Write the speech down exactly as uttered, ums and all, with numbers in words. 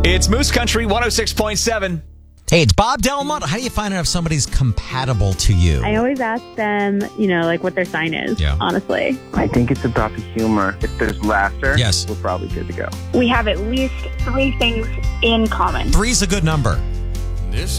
It's Moose Country one oh six point seven. Hey, it's Bob Delmont. How do you find out if somebody's compatible to you? I always ask them, you know, like what their sign is, Yeah. honestly. I think it's about the humor. If there's laughter, Yes. we're probably good to go. We have at least three things in common. Three's a good number.